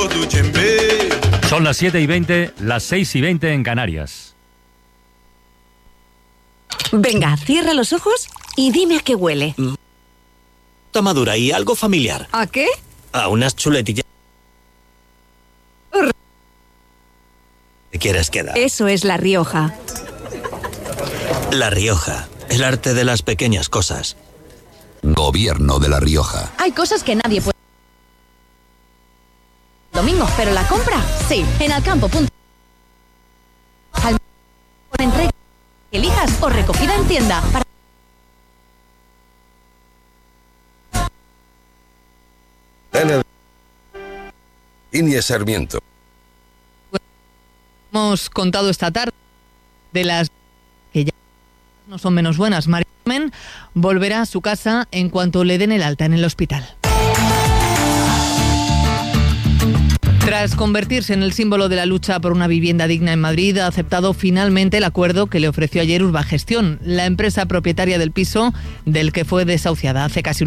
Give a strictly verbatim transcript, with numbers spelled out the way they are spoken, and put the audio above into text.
Son las siete y veinte, las seis y veinte en Canarias. Venga, cierra los ojos y dime a qué huele. Está madura y algo familiar. ¿A qué? A unas chuletillas. ¿Te quieres quedar? Eso es La Rioja. La Rioja, el arte de las pequeñas cosas. Gobierno de La Rioja. Hay cosas que nadie puede... Domingo, pero la compra, sí, en Alcampo. Al... Por entrega, elijas o recogida en tienda. Para... Inés Sarmiento. Hemos contado esta tarde de las que ya no son menos buenas. María Carmen volverá a su casa en cuanto le den el alta en el hospital. Tras convertirse en el símbolo de la lucha por una vivienda digna en Madrid, ha aceptado finalmente el acuerdo que le ofreció ayer Urbagestión, la empresa propietaria del piso del que fue desahuciada hace casi un